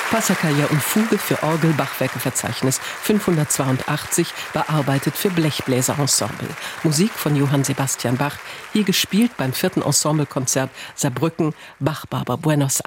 Passacaglia und Fuge für Orgel, Bachwerkeverzeichnis 582, bearbeitet für Blechbläserensemble. Musik von Johann Sebastian Bach, hier gespielt beim 4. Ensemblekonzert Saarbrücken, Bach-Barber Buenos